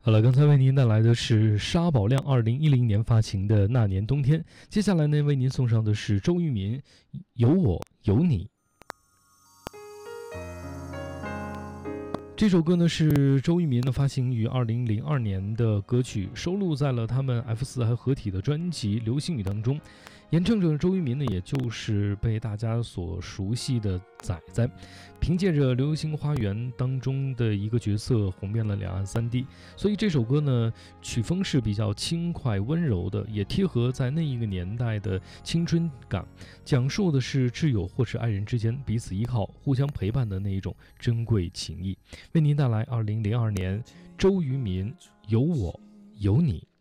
好了，刚才为您带来的是沙宝亮2010年发行的《那年冬天》，接下来呢，为您送上的是周渝民《有我有你》。这首歌呢是周渝民呢发行于2002年的歌曲，收录在了他们 F4还合体的专辑《流星雨》当中。演唱者周渝民呢，也就是被大家所熟悉的仔仔，凭借着《流星花园》当中的一个角色红遍了两岸三地。所以这首歌呢，曲风是比较轻快温柔的，也贴合在那一个年代的青春感，讲述的是挚友或是爱人之间彼此依靠、互相陪伴的那一种珍贵情谊。为您带来2002年周渝民《有我有你》。